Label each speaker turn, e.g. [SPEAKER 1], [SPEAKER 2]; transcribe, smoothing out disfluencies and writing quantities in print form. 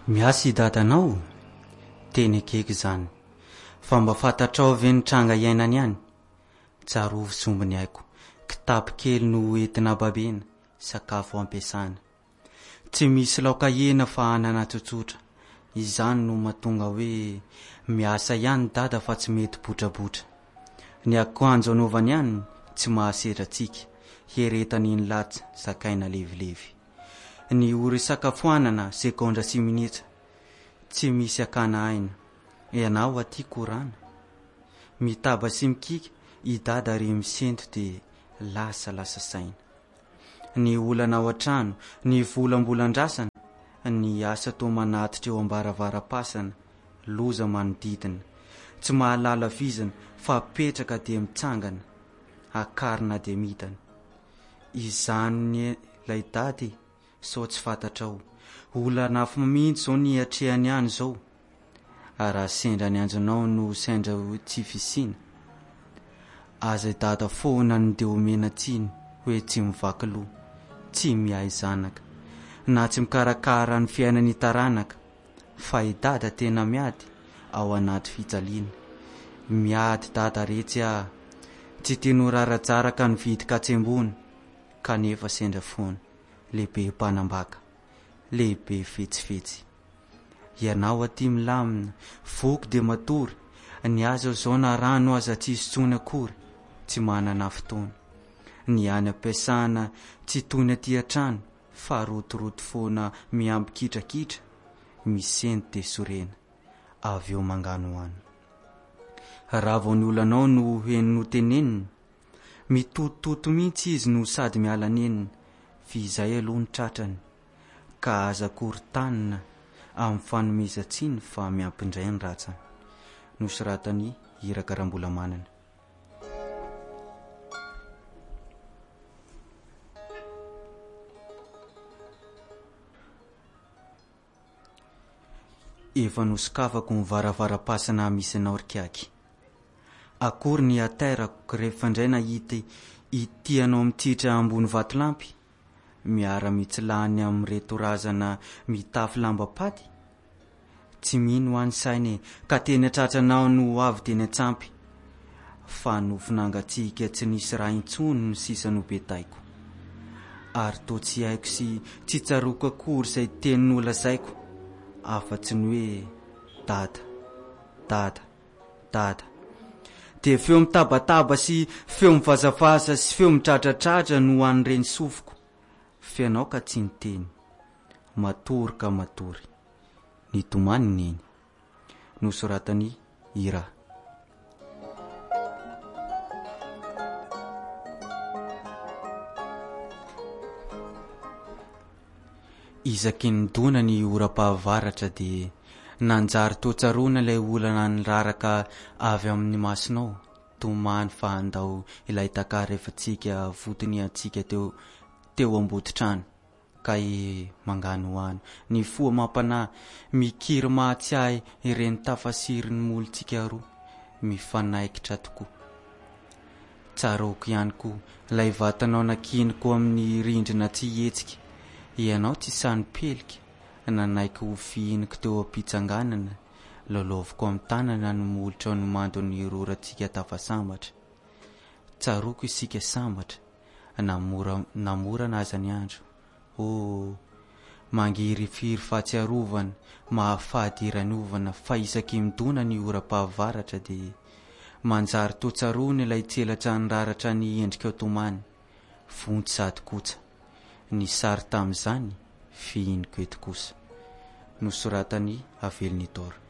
[SPEAKER 1] Miasa i dadanao, teny akaiky izany, fa mba fantatrao ve nitranga iainany ihany? Tsarovy sombiny haiko, kitapo kely no entina babena, sakafo ampiasana. Tsy misy laoka hena fa anana tsotsotra, izany no mahatonga hoe miasa ihany dada fa tsy mety botrabotra. Ny akanjo anaovany ihany tsy mahasedratsika, heretany iny latsa, sakaina levilevy. Ny ora isakafoanana sekondra sy minitra, tsy misy akana aina, ianao aty korana. Mitaba sy mikika, i dada ry misento de lasa saina. Ny olana ao an-trano, ny volambolan-drasana, ny asa toa manatitra eo ambaravaram-pasana, loza manodidina, tsy mahalala vizana fa petraka de mitsangana, akarina de mitana. Izany lay dady, sao tsy fantatrao, olana afo mihitsy zao ny atrehany any zao. Raha sendra ny anjonao no sendra tsy fisina, aza dada foana ny de omena tsiny, hoe tsy mivaky loha, tsy mihay zanaka, na tsy mikarakara ny fiainany taranaka, fa i dada tena miady ao anaty fijaliana. Miady dada retsy tsy teno rarajaraka ny vidy katsembony, kanefa sendra foana, lehibe mpanambaka, lehibe fetsifetsy. Ianao aty milamina, voky de matory, ny azo zao na rano aza tsy tsony akory, tsy manana fotoana. Ny any ampiasana tsy tony aty an-trano, fa rotoroto foana miampy kitrakitra, misento de sorena, avy eo mangano hoany. Raha vao ny olanao no heno tenenina, mitotototo mihitsy izy no sady miala nenina, fizay aloha ny tratrany, ka aza korontanina amin'ny fanomezantsiny fa miampindray ny ratsany. Nosoratany Irakarambola Manana. Efa nosokafako ny varavaram-pasana misy anao rikaky. Akory ny aterako rehefa indray nahita ity anao mititra ambony vatolampy, miara mitsilany amin'ny reto razana mitafy lamba-paty. Tsy mino any sainy ka teny atratranao no avy teny antsampy, fa no finangatsika tsy nisy raha intsony no sisa no betaiko. Ary to tsy haiko sy tsy tsaroko akory izay teny nolazaiko, afa-tsy ny hoe dada. De feo mitabataba sy feo mivazavaza sy feo mitradratradratra no an'ireny sofiko. Fianao ka tsy niteny, matory ka matory, nitomany neny. Nosoratany Ira. Isaky ny dona ny ora-pahavaratra de nanjary toetsarona ilay olana ny raraka avy amin'ny masonao, tomany fa andao ilay takara efa tsika votiny atsika teo ambodi-trano, ka mangano hoany. Ny foa mampana mikiry mahatsiahy ireny tafasirin'ny molontsika roa, mifanaikitra tokoa. Tsaroko ihany koa ilay vatanao nakiniko amin'ny rindrina tsy hetsika, ianao tsy sany pelika, nanaiky ho fihiniko teo ampitsanganana, lalaoviko amin'ny tanana no molotra ny mandony rorantsika tafasambatra. Tsaroko isika sambatra, namora naza ny andro. Mangirifiry fahatsiarovana, mahafady iraniovana, fa isaky midona ny ora-pahavaratra de manjary toetsarony ilay tselatra ny raratra ny endrika otomany, vontsy sady kosa. Ny sary tamin'izany fihiniko eto kosa. Nosoratany Avelinitora.